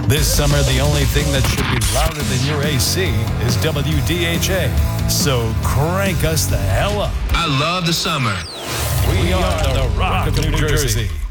This summer, the only thing that should be louder than your AC is WDHA. So crank us the hell up. I love the summer. We are the Rock of New Jersey.